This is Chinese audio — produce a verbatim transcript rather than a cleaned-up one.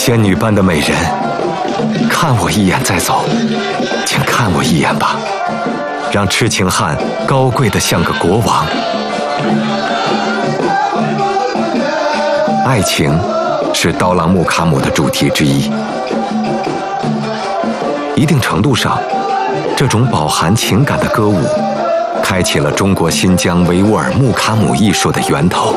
仙女般的美人，看我一眼再走，请看我一眼吧，让痴情汉高贵的像个国王。爱情是刀郎木卡姆的主题之一，一定程度上，这种饱含情感的歌舞，开启了中国新疆维吾尔木卡姆艺术的源头。